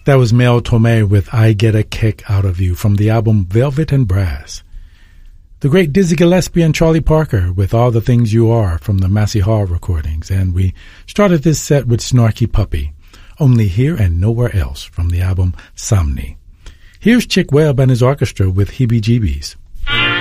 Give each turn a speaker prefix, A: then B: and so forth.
A: That was Mel Torme with I Get a Kick Out of You from the album Velvet and Brass. The great Dizzy Gillespie and Charlie Parker with All the Things You Are from the Massey Hall recordings. And we started this set with Snarky Puppy, Only Here and Nowhere Else from the album Somni. Here's Chick Webb and his orchestra with Heebie Jeebies.